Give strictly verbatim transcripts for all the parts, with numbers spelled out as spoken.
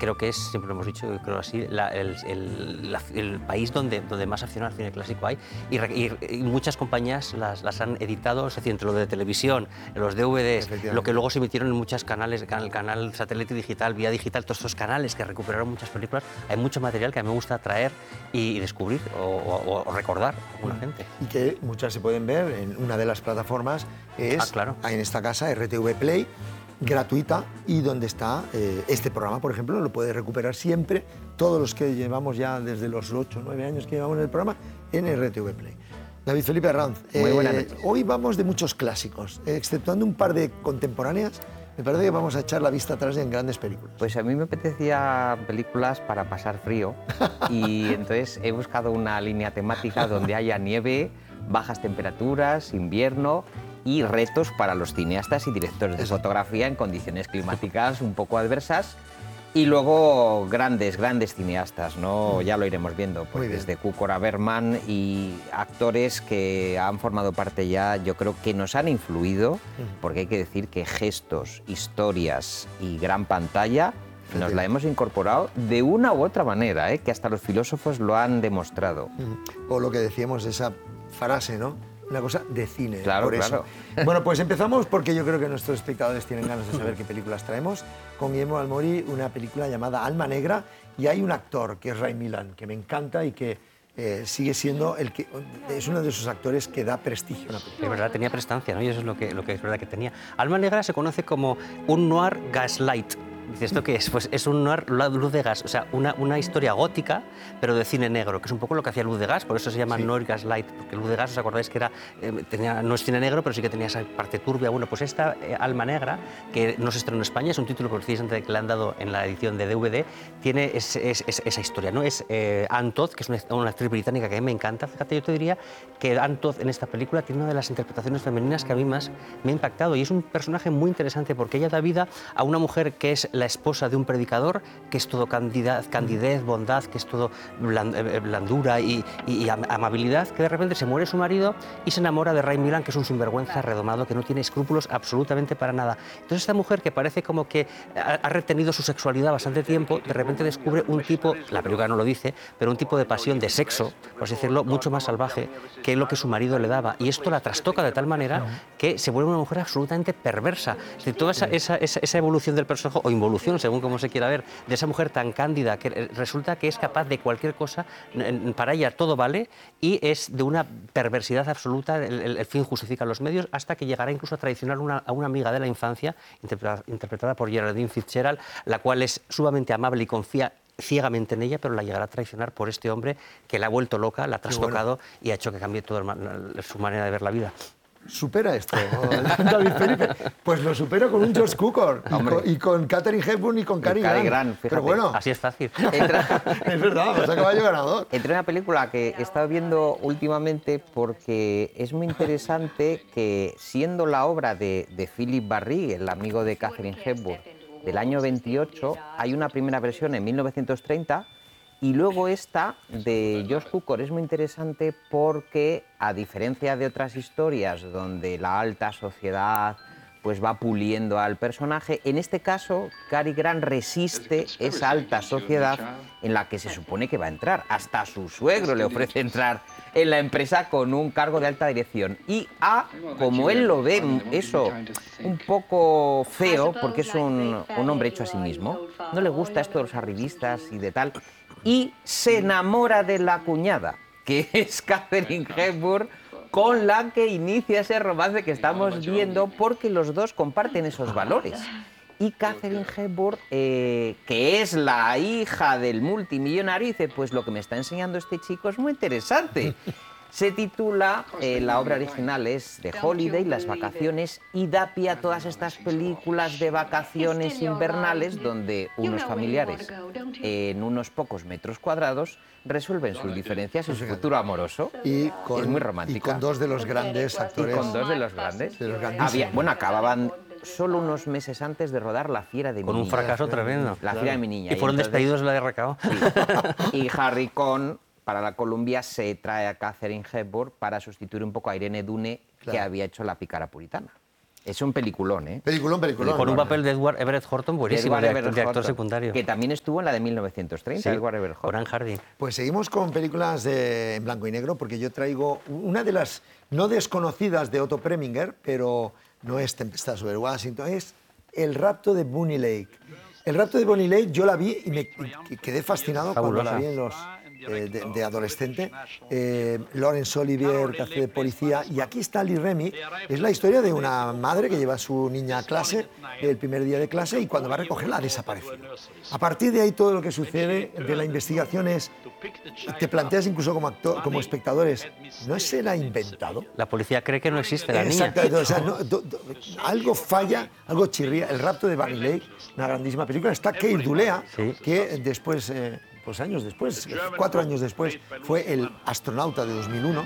creo que es, siempre lo hemos dicho, creo así, la, el, el, la, el país donde, donde más afición al cine clásico hay y, y, y muchas compañías las, las han editado, es decir, entre lo de televisión, los D V Ds, lo que luego se emitieron en muchos canales, canal, canal satélite digital, vía digital, todos estos canales que recuperaron muchas películas, hay mucho material que a mí me gusta traer y, y descubrir o, o, o recordar a alguna gente. Y que muchas se pueden ver en una de las plataformas, es ah, claro. en esta casa, R T V Play, gratuita, y donde está eh, este programa, por ejemplo, lo puede recuperar siempre, todos los que llevamos ya desde los ocho o nueve años que llevamos en el programa, en R T V Play. David Felipe Arranz, Muy eh, buenas noches. Hoy vamos de muchos clásicos, eh, exceptuando un par de contemporáneas, me parece que vamos a echar la vista atrás en grandes películas. Pues a mí me apetecía películas para pasar frío y entonces he buscado una línea temática donde haya nieve, bajas temperaturas, invierno y retos para los cineastas y directores de fotografía en condiciones climáticas un poco adversas. Y luego grandes, grandes cineastas, ¿no? Ya lo iremos viendo, pues desde Kukora Bergman y actores que han formado parte ya, yo creo que nos han influido, porque hay que decir que gestos, historias y gran pantalla nos la hemos incorporado de una u otra manera, ¿eh? Que hasta los filósofos lo han demostrado. O lo que decíamos, esa frase, ¿no? Una cosa de cine, claro, por eso. Claro. Bueno, pues empezamos porque yo creo que nuestros espectadores tienen ganas de saber qué películas traemos. Con Guillermo del Mori, una película llamada Alma Negra, y hay un actor que es Ray Milland, que me encanta y que eh, sigue siendo el que es uno de esos actores que da prestigio a la película. Es verdad, tenía prestancia, ¿no? Y eso es lo que, lo que es verdad que tenía. Alma Negra se conoce como un noir gaslight. Dice, ¿esto qué es? Pues es un noir luz de gas, o sea, una, una historia gótica, pero de cine negro, que es un poco lo que hacía Luz de Gas, por eso se llama sí. Noir Gaslight, porque Luz de Gas, ¿os acordáis que era, eh, tenía, no es cine negro, pero sí que tenía esa parte turbia? Bueno, pues esta eh, Alma Negra, que no se estrenó en España, es un título precisamente que le han dado en la edición de D V D, tiene es, es, es, esa historia, ¿no? Es eh, Anne Todd, que es una, una actriz británica que a mí me encanta. Fíjate, yo te diría que Anne Todd en esta película tiene una de las interpretaciones femeninas que a mí más me ha impactado, y es un personaje muy interesante porque ella da vida a una mujer que es la esposa de un predicador, que es todo candidez, candidez, bondad, que es todo blandura y, y, y amabilidad, que de repente se muere su marido y se enamora de Ray Milland, que es un sinvergüenza redomado, que no tiene escrúpulos absolutamente para nada. Entonces esta mujer, que parece como que ha, ha retenido su sexualidad bastante tiempo, de repente descubre un tipo, la película no lo dice, pero un tipo de pasión, de sexo, por así decirlo, mucho más salvaje que lo que su marido le daba. Y esto la trastoca de tal manera que se vuelve una mujer absolutamente perversa. Es decir, toda esa, esa, esa, esa evolución del personaje, o involución, según como se quiera ver, de esa mujer tan cándida que resulta que es capaz de cualquier cosa, para ella todo vale, y es de una perversidad absoluta, el, el fin justifica los medios, hasta que llegará incluso a traicionar una, a una amiga de la infancia, interpretada, interpretada por Geraldine Fitzgerald, la cual es sumamente amable y confía ciegamente en ella, pero la llegará a traicionar por este hombre que la ha vuelto loca, la ha trastocado bueno. y ha hecho que cambie toda su manera de ver la vida. Supera esto, David Felipe. Pues lo supera con un George Cukor y con, y con Katharine Hepburn y con Cary Grant. Grant. Pero bueno, así es fácil. Entra... es verdad, vas a caballo ganador. Entre una película que he estado viendo últimamente porque es muy interesante que, siendo la obra de, de Philip Barry, el amigo de Katharine Hepburn, del año veintiocho, hay una primera versión en mil novecientos treinta. Y luego esta de George Cukor es muy interesante porque, a diferencia de otras historias donde la alta sociedad pues va puliendo al personaje, en este caso Cary Grant resiste esa alta sociedad en la que se supone que va a entrar. Hasta su suegro le ofrece entrar en la empresa con un cargo de alta dirección. Y A, como él lo ve eso un poco feo, porque es un, un hombre hecho a sí mismo, no le gusta esto de los arribistas y de tal, y se enamora de la cuñada, que es Katharine Hepburn, con la que inicia ese romance que estamos viendo, porque los dos comparten esos valores. Y Katharine Hepburn, eh, que es la hija del multimillonario, dice, pues lo que me está enseñando este chico es muy interesante. Se titula, eh, la obra original es The Holiday, Las vacaciones, y da pie a todas estas películas de vacaciones invernales donde unos familiares, en unos pocos metros cuadrados, resuelven sus diferencias y su futuro amoroso. Y con, es muy romántica. Y con dos de los grandes actores. Y con dos de los grandes. De los Había, bueno, acababan solo unos meses antes de rodar La fiera de mi con niña. Con un fracaso tremendo. La fiera de mi niña. Y fueron y entonces, despedidos de la de Recao. Sí. Y Harry Cohn, para la Columbia, se trae a Katharine Hepburn para sustituir un poco a Irene Dunne, claro, que había hecho La pícara puritana. Es un peliculón, ¿eh? Peliculón, peliculón. Con un papel de Edward Everett Horton buenísimo, Edward de, Everett actor, de actor Horton, secundario. que también estuvo en la de mil novecientos treinta, Sí, Edward Everett Horton. Coran Harding. Pues seguimos con películas de- en blanco y negro, porque yo traigo una de las no desconocidas de Otto Preminger, pero no es Tempestad sobre Washington, es El rapto de Bunny Lake. El rapto de Bunny Lake yo la vi y me y quedé fascinado Fabulosa. cuando la vi en los, eh, de, de adolescente. Eh, Laurence Olivier, que hace de policía, y aquí está Lee Remy. Es la historia de una madre que lleva a su niña a clase, el primer día de clase, y cuando va a recogerla ha desaparecido. A partir de ahí todo lo que sucede de la investigación es, te planteas incluso como actor, como espectadores, ¿no se la ha inventado? La policía cree que no existe la niña. Exactamente, o sea, no, do- do- algo falla, algo chirría. El rapto de Bunny Lake, una grandísima película. Está Keir Dulea, Sí. que después, eh, pues años después, cuatro años después, fue el astronauta de dos mil uno.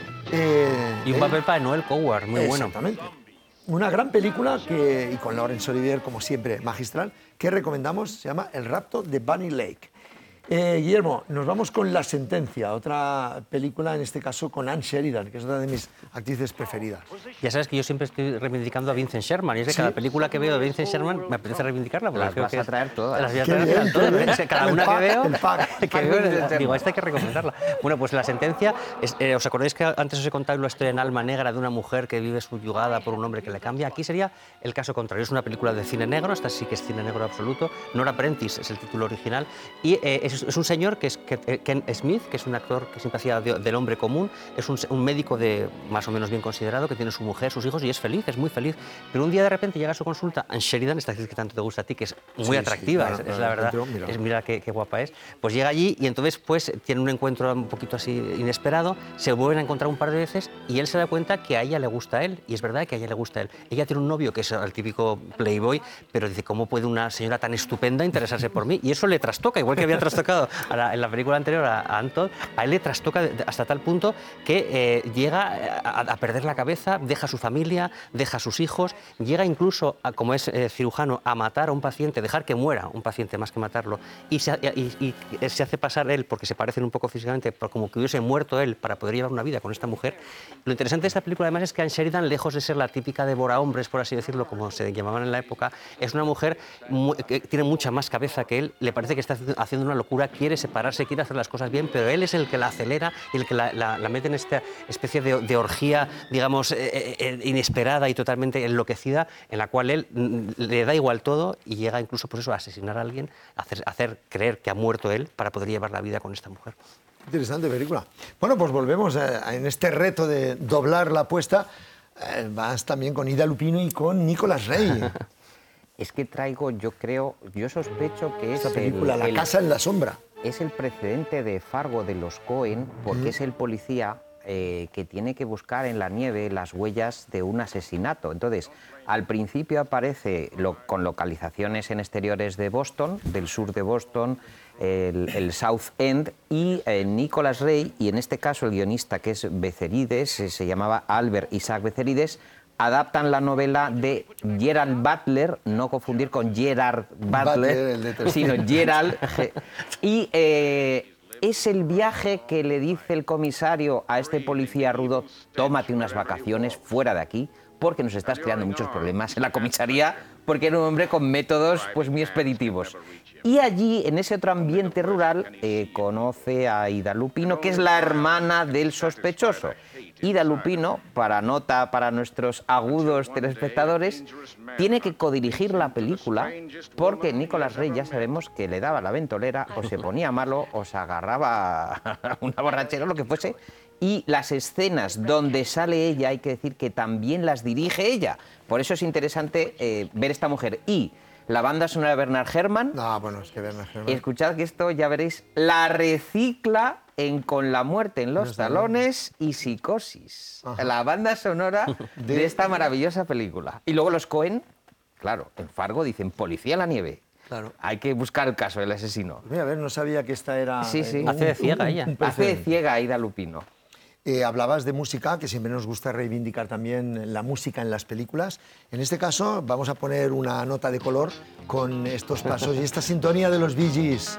Eh, Y un él- papel para Noel Coward, muy bueno. Exactamente. Una gran película que, y con Laurence Olivier, como siempre, magistral, que recomendamos, se llama El rapto de Bunny Lake. Eh, Guillermo, nos vamos con La sentencia, otra película, en este caso con Anne Sheridan, que es una de mis actrices preferidas. Ya sabes que yo siempre estoy reivindicando a Vincent Sherman, y es que cada película que veo de Vincent Sherman me apetece reivindicarla. Porque Las creo vas que a es- traer todas. Las voy a Qué traer bien, todas. qué bien. Es que cada El una pack, que veo, el pack. que Pack veo, de Vincent digo, Sherman. esta hay que recomendarla. Bueno, pues La sentencia, es, eh, ¿os acordáis que antes os he contado la historia en Alma Negra de una mujer que vive subyugada por un hombre que le cambia? Aquí sería el caso contrario, es una película de cine negro, esta sí que es cine negro absoluto. Nora Prentice es el título original, y eh, es, es un señor que es que, eh, Ken Smith, que es un actor que siempre hacía de- del hombre común, es un, un médico de más o menos bien considerado, que tiene su mujer, sus hijos, y es feliz, es muy feliz. Pero un día de repente llega a su consulta Anne Sheridan, esta actriz que tanto te gusta a ti, que es muy Sí, sí, atractiva, claro, es, es claro, la verdad, encuentro, mira. es mira qué, qué guapa es. Pues llega allí y entonces pues tiene un encuentro un poquito así inesperado, se vuelven a encontrar un par de veces y él se da cuenta que a ella le gusta a él, y es verdad que a ella le gusta a él. Ella tiene un novio que es el típico playboy, pero dice, ¿cómo puede una señora tan estupenda interesarse por mí? Y eso le trastoca, igual que había trastocado a la- en la película anterior a, a Anton, a él le trastoca de- hasta tal punto que eh, llega a, a perder la cabeza, deja a su familia, deja a sus hijos, llega incluso, a, como es eh, cirujano, a matar a un paciente, dejar que muera un paciente más que matarlo, y se, y- y se hace pasar él, porque se parecen un poco físicamente, por como que hubiese muerto él para poder llevar una vida con esta mujer. Lo interesante de esta película además es que Anne Sheridan, lejos de ser la típica devorahombres, por así decirlo, como se llamaban en la época, es una mujer mu- que tiene mucha más cabeza que él, le parece que está haciendo una locura, quiere separarse, quiere hacer las cosas bien, pero él es el que la acelera y el que la, la- la mete en esta especie de, de orgía, digamos, eh, eh, inesperada y totalmente enloquecida, en la cual él mm, le da igual todo y llega incluso por eso a asesinar a alguien, a hacer, a hacer creer que ha muerto él para poder llevar la vida con esta mujer. Interesante película. Bueno, pues volvemos a- en este reto de doblar la apuesta. Eh, vas también con Ida Lupino y con Nicolas Rey. Es que traigo, yo creo, yo sospecho que es Esta película, el- La el- casa en la sombra. es el precedente de Fargo de los Coen, porque es el policía eh, que tiene que buscar en la nieve las huellas de un asesinato. Entonces, al principio aparece lo- con localizaciones en exteriores de Boston, del sur de Boston, el, el South End, y eh, Nicolas Rey, y en este caso el guionista, que es Becerides, eh, se llamaba Albert Isaac Becerides, adaptan la novela de Gerald Butler, no confundir con Gerard Butler, Butler, el de tres. sino Gerald. G- Y eh, es el viaje que le dice el comisario a este policía rudo: tómate unas vacaciones fuera de aquí, porque nos estás creando muchos problemas en la comisaría, porque era un hombre con métodos pues muy expeditivos. Y allí, en ese otro ambiente rural, eh, conoce a Ida Lupino, que es la hermana del sospechoso. Ida Lupino, para nota para nuestros agudos telespectadores, tiene que codirigir la película porque Nicolas Rey ya sabemos que le daba la ventolera, o se ponía malo, o se agarraba a una borrachera o lo que fuese. Y las escenas donde sale ella, hay que decir que también las dirige ella. Por eso es interesante eh, ver esta mujer. Y la banda sonora de Bernard Herrmann, No, bueno, es que Bernard Herrmann. escuchad que esto, ya veréis, la recicla en Con la muerte en los Los talones y Psicosis. Ajá. La banda sonora de... De- esta maravillosa película. Y luego los Coen, claro, en Fargo dicen policía en la nieve. Claro. Hay que buscar el caso del asesino. Mira, a ver, no sabía que esta era... Sí, sí. eh, Hace de ciega ella. Hace de precedente. ciega Ida Lupino. Eh, hablabas de música, que siempre nos gusta reivindicar también la música en las películas. En este caso vamos a poner una nota de color con estos pasos y esta sintonía de los Bee Gees.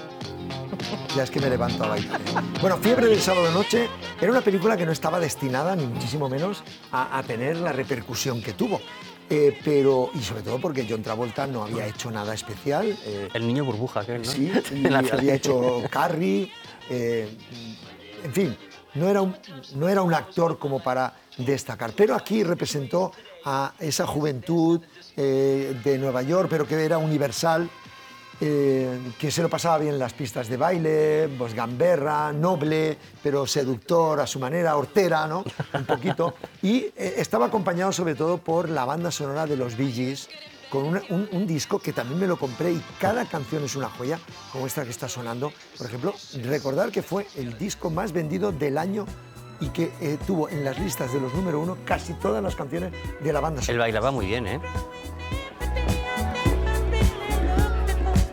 Ya es que me levanto a bailar. ¿eh? Bueno, Fiebre del sábado noche era una película que no estaba destinada, ni muchísimo menos, a, a tener la repercusión que tuvo. Eh, pero, y sobre todo porque John Travolta no había hecho nada especial. Eh, El niño burbuja, ¿qué? ¿No? Sí, y había hecho Carrie. Eh, en fin, no era, un, no era un actor como para destacar. Pero aquí representó a esa juventud eh, de Nueva York, pero que era universal, eh, que se lo pasaba bien en las pistas de baile, pues gamberra, noble, pero seductor a su manera, hortera, ¿no? Un poquito. Y eh, estaba acompañado sobre todo por la banda sonora de los Bee Gees, con una, un, un disco que también me lo compré y cada canción es una joya, como esta que está sonando. Por ejemplo, recordar que fue el disco más vendido del año y que eh, tuvo en las listas de los número uno casi todas las canciones de la banda sonora. Él bailaba muy bien, ¿eh?